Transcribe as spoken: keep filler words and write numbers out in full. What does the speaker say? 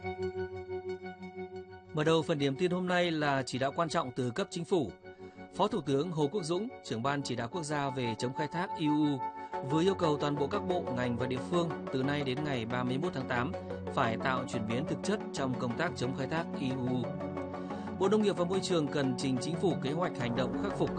Mở đầu phần điểm tin hôm nay là chỉ đạo quan trọng từ cấp chính phủ. Phó Thủ tướng Hồ Quốc Dũng, trưởng ban chỉ đạo quốc gia về chống khai thác e u, vừa yêu cầu toàn bộ các bộ, ngành và địa phương từ nay đến ngày ba mươi mốt tháng tám phải tạo chuyển biến thực chất trong công tác chống khai thác e u. Bộ Nông nghiệp và Môi trường cần trình chính phủ kế hoạch hành động khắc phục